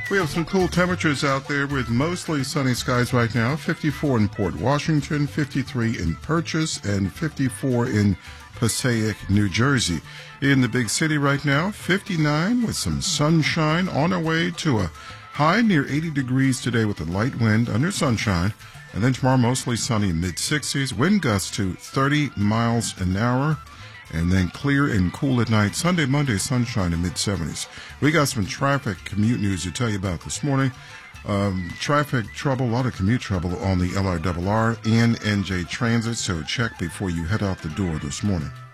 We have some cool temperatures out there with mostly sunny skies right now. 54 in Port Washington, 53 in Purchase, and 54 in Passaic, New Jersey. In the big city right now, 59 with some sunshine, on our way to a high near 80 degrees today with a light wind under sunshine. And then tomorrow, mostly sunny, mid-60s, wind gusts to 30 miles an hour. And then clear and cool at night. Sunday, Monday, sunshine in mid-70s. We got some traffic commute news to tell you about this morning. Traffic trouble, a lot of commute trouble on the LIRR and NJ Transit, so check before you head out the door this morning.